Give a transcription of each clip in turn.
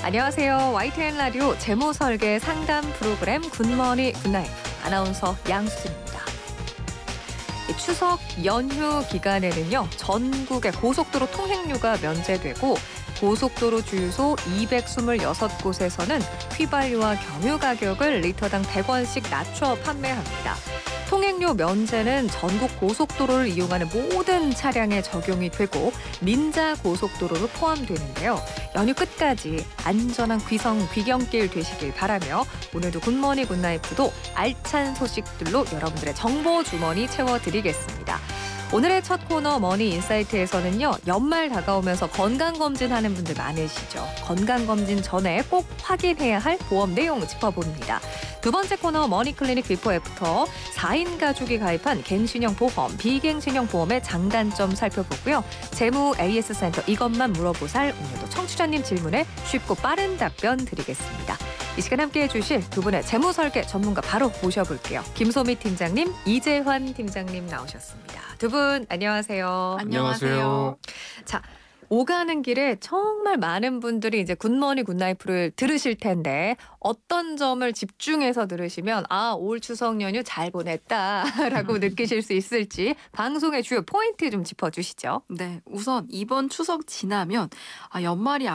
안녕하세요. YTN 라디오 재무 설계 상담 프로그램 굿모닝 굿나잇 아나운서 양수진입니다. 이 추석 연휴 기간에는요. 전국의 고속도로 통행료가 면제되고 고속도로 주유소 226곳에서는 휘발유와 경유 가격을 리터당 100원씩 낮춰 판매합니다. 통행료 면제는 전국 고속도로를 이용하는 모든 차량에 적용이 되고 민자 고속도로로 포함되는데요. 연휴 끝까지 안전한 귀경길 되시길 바라며 오늘도 굿모닝 굿나잇도 알찬 소식들로 여러분들의 정보 주머니 채워드리겠습니다. 오늘의 첫 코너 머니 인사이트에서는요. 연말 다가오면서 건강검진하는 분들 많으시죠. 건강검진 전에 꼭 확인해야 할 보험 내용 짚어봅니다. 두 번째 코너 머니클리닉 비포 애프터 4인 가족이 가입한 갱신형 보험, 비갱신형 보험의 장단점 살펴보고요. 재무 AS 센터 이것만 물어보살 오늘도 청취자님 질문에 쉽고 빠른 답변 드리겠습니다. 이 시간 함께해 주실 두 분의 재무 설계 전문가 바로 모셔볼게요. 김소미 팀장님, 이재환 팀장님 나오셨습니다. 두 분 안녕하세요. 안녕하세요. 자, 오가는 길에 정말 많은 분들이 이제 굿모닝 굿나잇을 들으실 텐데 어떤 점을 집중해서 들으시면 올 추석 연휴 잘 보냈다라고 느끼실 수 있을지 방송의 주요 포인트 좀 짚어주시죠. 네, 우선 이번 추석 지나면 연말이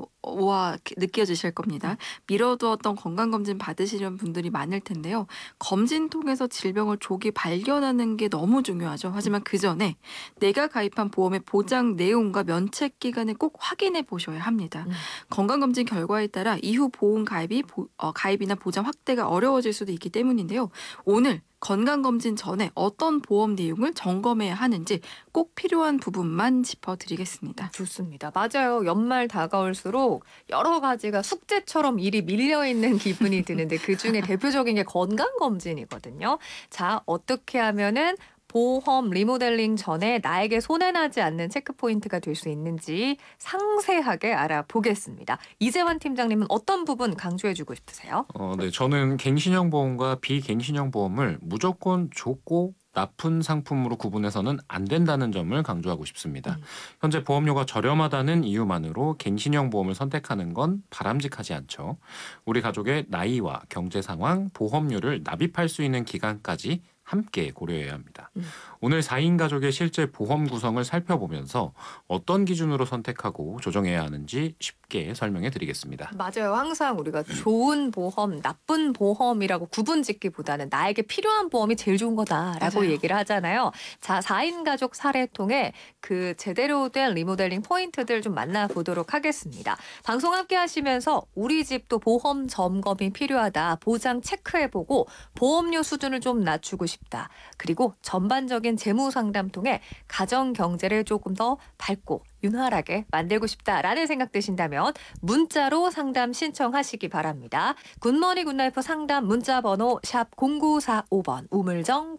앞다와 느껴지실 겁니다. 미뤄두었던 건강검진 받으시려는 분들이 많을 텐데요. 검진 통해서 질병을 조기 발견하는 게 너무 중요하죠. 하지만 그 전에 내가 가입한 보험의 보장 내용과 면책 기간을 꼭 확인해 보셔야 합니다. 건강검진 결과에 따라 이후 보험 가입이나 보장 확대가 어려워질 수도 있기 때문인데요. 오늘 건강검진 전에 어떤 보험 내용을 점검해야 하는지 꼭 필요한 부분만 짚어드리겠습니다. 좋습니다. 맞아요. 연말 다가올수록 여러 가지가 숙제처럼 일이 밀려있는 기분이 드는데 그중에 대표적인 게 건강검진이거든요. 자, 어떻게 하면은 보험 리모델링 전에 나에게 손해나지 않는 체크포인트가 될 수 있는지 상세하게 알아보겠습니다. 이재환 팀장님은 어떤 부분 강조해주고 싶으세요? 네, 저는 갱신형 보험과 비갱신형 보험을 무조건 좋고 나쁜 상품으로 구분해서는 안 된다는 점을 강조하고 싶습니다. 현재 보험료가 저렴하다는 이유만으로 갱신형 보험을 선택하는 건 바람직하지 않죠. 우리 가족의 나이와 경제 상황, 보험료를 납입할 수 있는 기간까지 함께 고려해야 합니다. 오늘 4인 가족의 실제 보험 구성을 살펴보면서 어떤 기준으로 선택하고 조정해야 하는지 쉽게 설명해 드리겠습니다. 맞아요. 항상 우리가 좋은 보험, 나쁜 보험이라고 구분짓기보다는 나에게 필요한 보험이 제일 좋은 거다라고 맞아요. 얘기를 하잖아요. 자, 4인 가족 사례 통해 그 제대로 된 리모델링 포인트들 좀 만나보도록 하겠습니다. 방송 함께 하시면서 우리 집도 보험 점검이 필요하다. 보장 체크해보고 보험료 수준을 좀 낮추고 싶다. 그리고 전반적인 재무 상담 통해 가정 경제를 조금 더 밝고 윤활하게 만들고 싶다라는 생각 드신다면 문자로 상담 신청하시기 바랍니다. 굿모닝 굿나잇 상담 문자 번호 샵 0945번 우물정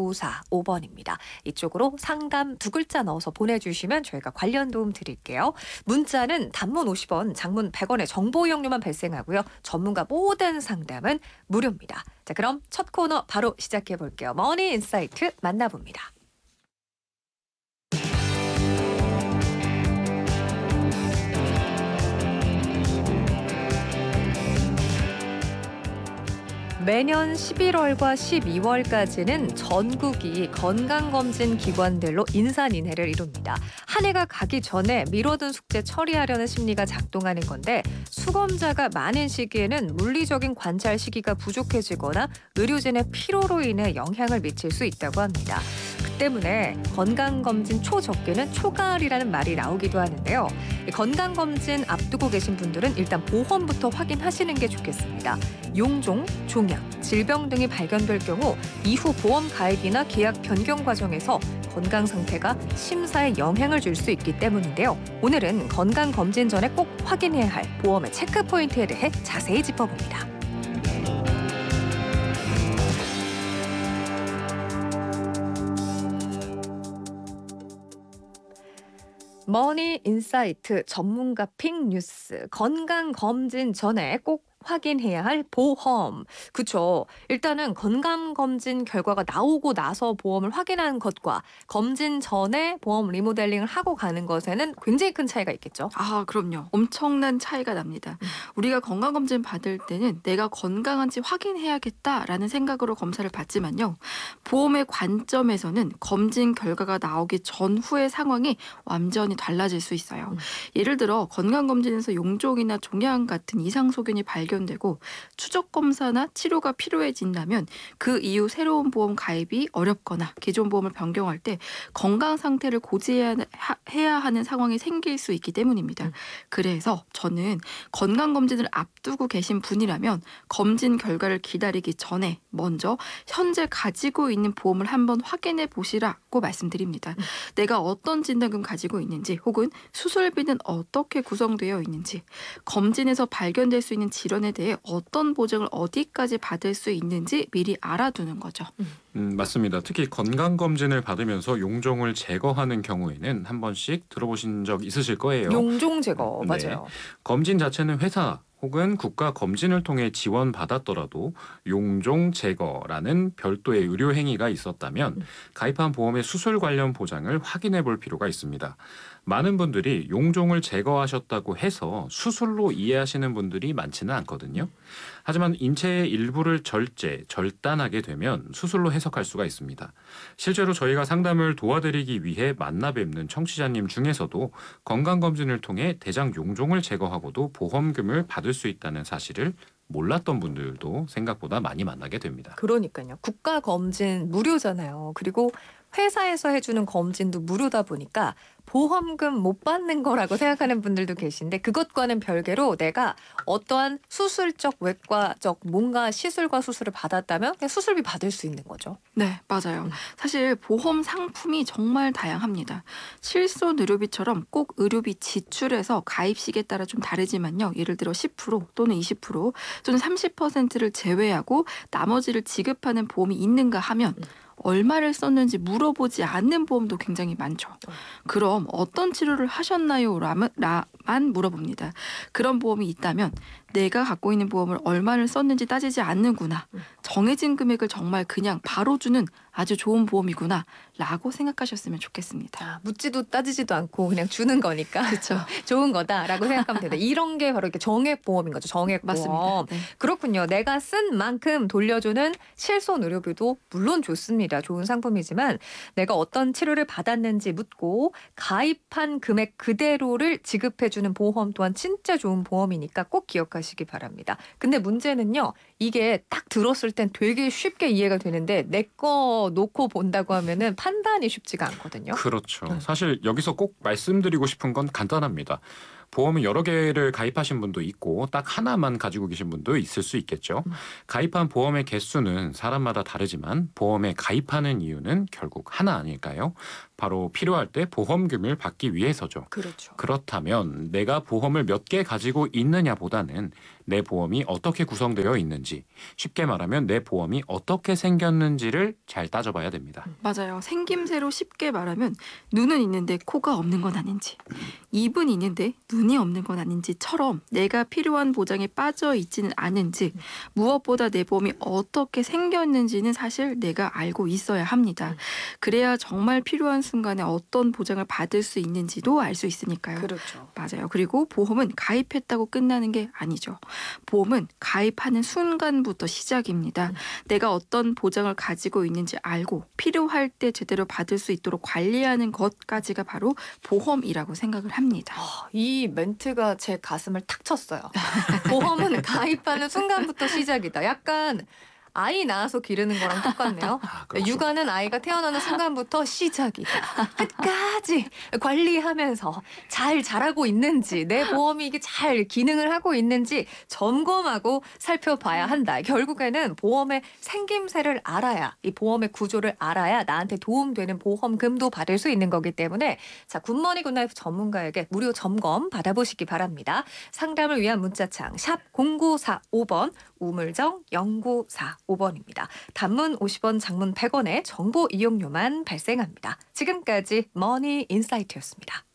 0945번입니다. 이쪽으로 상담 두 글자 넣어서 보내주시면 저희가 관련 도움 드릴게요. 문자는 단문 50원, 장문 100원의 정보 이용료만 발생하고요. 전문가 모든 상담은 무료입니다. 자, 그럼 첫 코너 바로 시작해 볼게요. 머니 인사이트 만나봅니다. 매년 11월과 12월까지는 전국이 건강검진 기관들로 인산인해를 이룹니다. 한 해가 가기 전에 미뤄둔 숙제 처리하려는 심리가 작동하는 건데 수검자가 많은 시기에는 물리적인 관찰 시기가 부족해지거나 의료진의 피로로 인해 영향을 미칠 수 있다고 합니다. 그 때문에 건강검진 초적기는 초가을이라는 말이 나오기도 하는데요. 건강검진 앞두고 계신 분들은 일단 보험부터 확인하시는 게 좋겠습니다. 용종, 종양, 질병 등이 발견될 경우 이후 보험 가입이나 계약 변경 과정에서 건강 상태가 심사에 영향을 줄 수 있기 때문인데요. 오늘은 건강검진 전에 꼭 확인해야 할 보험의 체크 포인트에 대해 자세히 짚어봅니다. 머니 인사이트 전문가 픽 뉴스 건강검진 전에 꼭 확인해야 할 보험. 그쵸. 일단은 건강검진 결과가 나오고 나서 보험을 확인하는 것과 검진 전에 보험 리모델링을 하고 가는 것에는 굉장히 큰 차이가 있겠죠. 아, 그럼요. 엄청난 차이가 납니다. 우리가 건강검진 받을 때는 내가 건강한지 확인해야겠다라는 생각으로 검사를 받지만요. 보험의 관점에서는 검진 결과가 나오기 전후의 상황이 완전히 달라질 수 있어요. 예를 들어 건강검진에서 용종이나 종양 같은 이상 소견이 발견되고 추적 검사나 치료가 필요해진다면 그 이후 새로운 보험 가입이 어렵거나 기존 보험을 변경할 때 건강 상태를 고지해야 하는 상황이 생길 수 있기 때문입니다. 그래서 저는 건강검진을 앞두고 계신 분이라면 검진 결과를 기다리기 전에 먼저 현재 가지고 있는 보험을 한번 확인해 보시라고 말씀드립니다. 내가 어떤 진단금 가지고 있는지 혹은 수술비는 어떻게 구성되어 있는지 검진에서 발견될 수 있는 질환에 대해 어떤 보장을 어디까지 받을 수 있는지 미리 알아두는 거죠. 맞습니다. 특히 건강검진을 받으면서 용종을 제거하는 경우에는 한 번씩 들어보신 적 있으실 거예요. 용종 제거. 네. 맞아요. 검진 자체는 회사 혹은 국가 검진을 통해 지원받았더라도 용종 제거라는 별도의 의료 행위가 있었다면 가입한 보험의 수술 관련 보장을 확인해 볼 필요가 있습니다. 많은 분들이 용종을 제거하셨다고 해서 수술로 이해하시는 분들이 많지는 않거든요. 하지만 인체의 일부를 절단하게 되면 수술로 해석할 수가 있습니다. 실제로 저희가 상담을 도와드리기 위해 만나 뵙는 청취자님 중에서도 건강검진을 통해 대장 용종을 제거하고도 보험금을 받을 수 있다는 사실을 몰랐던 분들도 생각보다 많이 만나게 됩니다. 그러니까요. 국가 검진 무료잖아요. 그리고 회사에서 해주는 검진도 무료다 보니까 보험금 못 받는 거라고 생각하는 분들도 계신데 그것과는 별개로 내가 어떠한 수술적, 외과적 뭔가 시술과 수술을 받았다면 그냥 수술비 받을 수 있는 거죠. 네, 맞아요. 사실 보험 상품이 정말 다양합니다. 실손 의료비처럼 꼭 의료비 지출에서 가입식에 따라 좀 다르지만요. 예를 들어 10% 또는 20% 또는 30%를 제외하고 나머지를 지급하는 보험이 있는가 하면 얼마를 썼는지 물어보지 않는 보험도 굉장히 많죠. 그럼 어떤 치료를 하셨나요? 만 물어봅니다. 그런 보험이 있다면 내가 갖고 있는 보험을 얼마를 썼는지 따지지 않는구나. 정해진 금액을 정말 그냥 바로 주는 아주 좋은 보험이구나 라고 생각하셨으면 좋겠습니다. 묻지도 따지지도 않고 그냥 주는 거니까 그렇죠. 좋은 거다라고 생각하면 된다. 이런 게 바로 이렇게 정액보험인 거죠. 정액보험. 맞습니다. 네. 그렇군요. 내가 쓴 만큼 돌려주는 실손 의료비도 물론 좋습니다. 좋은 상품이지만 내가 어떤 치료를 받았는지 묻고 가입한 금액 그대로를 지급해주는 보험 또한 진짜 좋은 보험이니까 꼭 기억하시기 바랍니다. 근데 문제는요. 이게 딱 들었을 땐 되게 쉽게 이해가 되는데 내 거 놓고 본다고 하면은 판단이 쉽지가 않거든요. 그렇죠. 사실 여기서 꼭 말씀드리고 싶은 건 간단합니다. 보험은 여러 개를 가입하신 분도 있고 딱 하나만 가지고 계신 분도 있을 수 있겠죠. 가입한 보험의 개수는 사람마다 다르지만 보험에 가입하는 이유는 결국 하나 아닐까요? 바로 필요할 때 보험금을 받기 위해서죠. 그렇죠. 그렇다면 내가 보험을 몇 개 가지고 있느냐보다는 내 보험이 어떻게 구성되어 있는지, 쉽게 말하면 내 보험이 어떻게 생겼는지를 잘 따져봐야 됩니다. 맞아요. 생김새로 쉽게 말하면 눈은 있는데 코가 없는 건 아닌지, 입은 있는데 눈이 없는 건 아닌지처럼 내가 필요한 보장에 빠져 있지는 않은지, 무엇보다 내 보험이 어떻게 생겼는지는 사실 내가 알고 있어야 합니다. 그래야 정말 필요한 순간에 어떤 보장을 받을 수 있는지도 알 수 있으니까요. 그렇죠. 맞아요. 그리고 보험은 가입했다고 끝나는 게 아니죠. 보험은 가입하는 순간부터 시작입니다. 내가 어떤 보장을 가지고 있는지 알고 필요할 때 제대로 받을 수 있도록 관리하는 것까지가 바로 보험이라고 생각을 합니다. 이 멘트가 제 가슴을 탁 쳤어요. 보험은 가입하는 순간부터 시작이다. 약간 아이 낳아서 기르는 거랑 똑같네요. 그렇죠. 육아는 아이가 태어나는 순간부터 시작이다. 끝까지 관리하면서 잘 자라고 있는지 내 보험이 이게 잘 기능을 하고 있는지 점검하고 살펴봐야 한다. 결국에는 보험의 생김새를 알아야 이 보험의 구조를 알아야 나한테 도움되는 보험금도 받을 수 있는 거기 때문에 자 굿모닝 굿나이프 전문가에게 무료 점검 받아보시기 바랍니다. 상담을 위한 문자창 샵 0945번 우물정 0945번입니다. 단문 50원, 장문 100원의 정보 이용료만 발생합니다. 지금까지 머니 인사이트였습니다.